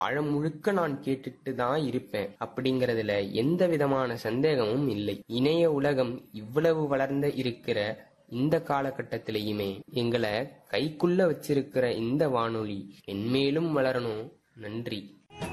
ஆழம் முழுக்க நான் கேட்டுட்டு தான் இருப்பேன் அப்படிங்கறதுல எந்த விதமான சந்தேகமும் இல்லை. இணைய உலகம் இவ்வளவு வளர்ந்த இருக்கிற இந்த காலகட்டத்திலையுமே எங்களை கைக்குள்ள வச்சிருக்கிற இந்த வானொலி மென்மேலும் வளரணும். நன்றி.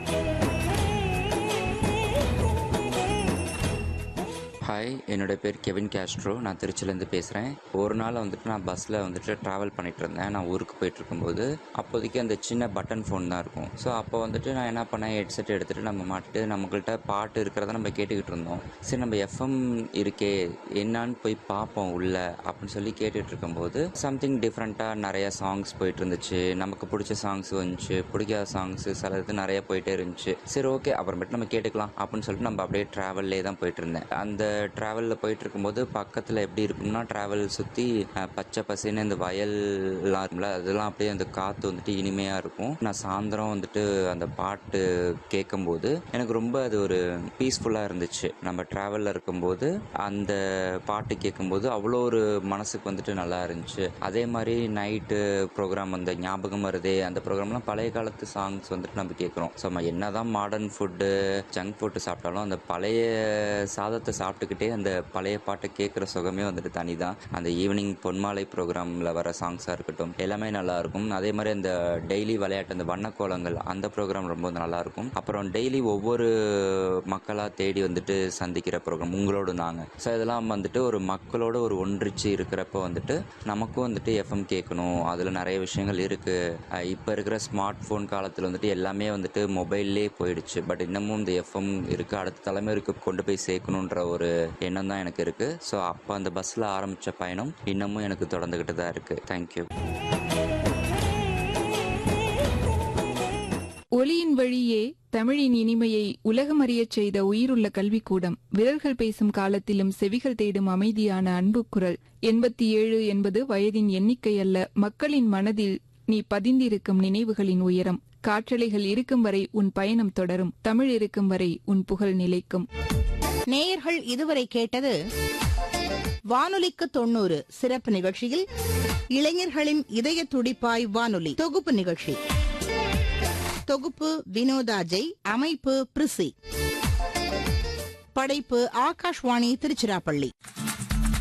ஹாய், என்னோட பேர் கெவின் கேஸ்ட்ரோ. நான் திருச்சியிலேருந்து பேசுகிறேன். ஒரு நாள் வந்துட்டு நான் பஸ்ஸில் வந்துட்டு ட்ராவல் பண்ணிட்டு இருந்தேன். நான் ஊருக்கு போயிட்டு இருக்கும்போது அப்போதைக்கு அந்த சின்ன பட்டன் ஃபோன் தான் இருக்கும். ஸோ அப்போ வந்துட்டு நான் என்ன பண்ணேன், ஹெட்செட் எடுத்துகிட்டு நம்ம மாட்டு நம்மகிட்ட பாட்டு இருக்கிறத நம்ம கேட்டுக்கிட்டு இருந்தோம். சரி, நம்ம எஃப்எம் இருக்கே என்னான்னு போய் பார்ப்போம் உள்ள அப்படின்னு சொல்லி கேட்டுட்டு இருக்கும்போது சம்திங் டிஃப்ரெண்ட்டாக நிறைய சாங்ஸ் போயிட்டு இருந்துச்சு. நமக்கு பிடிச்ச சாங்ஸ் வந்துச்சு, பிடிக்காத சாங்ஸு சில இது நிறைய போயிட்டே இருந்துச்சு. சரி, ஓகே, அப்புறமேட்டு நம்ம கேட்டுக்கலாம் அப்படின்னு சொல்லிட்டு நம்ம அப்படியே ட்ராவல்லே தான் போயிட்டு இருந்தேன். அந்த ட்ராவலில் போயிட்டு இருக்கும்போது பக்கத்தில் எப்படி இருக்கும்னா, ட்ராவல் சுற்றி பச்சை பசேன்னு இந்த வயல்லாம் இருக்கும்ல, அதெல்லாம் அப்படியே அந்த காற்று வந்துட்டு இனிமையாக இருக்கும். நான் சாயந்தரம் வந்துட்டு அந்த பாட்டு கேட்கும்போது எனக்கு ரொம்ப அது ஒரு பீஸ்ஃபுல்லாக இருந்துச்சு. நம்ம ட்ராவலில் இருக்கும்போது அந்த பாட்டு கேட்கும்போது அவ்வளோ ஒரு மனசுக்கு வந்துட்டு நல்லா இருந்துச்சு. அதே மாதிரி நைட்டு ப்ரோக்ராம் அந்த ஞாபகம் வருதே, அந்த ப்ரோக்ராம்லாம் பழைய காலத்து சாங்ஸ் வந்துட்டு நம்ம கேட்குறோம். ஸோ நம்ம என்ன தான் மாடர்ன் ஃபுட்டு ஜங்க் ஃபுட்டு சாப்பிட்டாலும் அந்த பழைய சாதத்தை சாப்பிட்டுக்கிட்டே அந்த பழைய பாட்டை கேட்குற சுகமே வந்துட்டு தனி தான். அந்த ஈவினிங் பொன்மாலை ப்ரோக்ராமில் வர சாங்ஸாக இருக்கட்டும் எல்லாமே நல்லாயிருக்கும். அதே மாதிரி அந்த டெய்லி விளையாட்டு அந்த வண்ணக்கோலங்கள் அந்த ப்ரோக்ராம் ரொம்ப நல்லாயிருக்கும். அப்புறம் டெய்லி ஒவ்வொரு மக்களாக தேடி வந்துட்டு சந்திக்கிற ப்ரோக்ராம் உங்களோடு நாங்கள். ஸோ இதெல்லாம் வந்துட்டு ஒரு மக்களோட ஒரு ஒன்றிச்சு இருக்கிறப்ப வந்துட்டு நமக்கும் வந்துட்டு எஃப்எம் கேட்கணும். அதில் நிறைய விஷயங்கள் இருக்குது. இப்போ இருக்கிற ஸ்மார்ட் ஃபோன் காலத்தில் வந்துட்டு எல்லாமே வந்துட்டு மொபைல்லே போயிடுச்சு. பட் இன்னமும் இந்த எஃப்எம் இருக்குது, அடுத்த தலைமுறைக்கு கொண்டு போய் சேர்க்கணுன்ற ஒரு எண்ணம் தான் எனக்கு இருக்குது. ஸோ அப்போ அந்த பஸ்ஸில் ஆரம்பித்த பயணம் இன்னமும் எனக்கு தொடர்ந்துக்கிட்டு தான் இருக்குது. தேங்க்யூ. ஒலியின் வழியே தமிழின் இனிமையை உலகமறியச் செய்த உயிருள்ள கல்விக்கூடம், விரல்கள் பேசும் காலத்திலும் செவிகள் தேடும் அமைதியான அன்பு குரல். 87 என்பது வயதின் எண்ணிக்கை அல்ல, மக்களின் மனதில் நீ பதிந்திருக்கும் நினைவுகளின் உயரம். காற்றலைகள் இருக்கும் வரை உன் பயணம் தொடரும், தமிழ் இருக்கும் வரை உன் புகழ் நிலைக்கும். நேயர்கள் இதுவரை கேட்டது வானொலிக்கு 90 சிறப்பு நிகழ்ச்சியில் இளைஞர்களின் இதய துடிப்பாய் வானொலி தொகுப்பு நிகழ்ச்சி. தொகுப்பு வினோதாஜை, அமைப்பு பிரிசி, படைப்பு ஆகாஷ்வாணி திருச்சிராப்பள்ளி.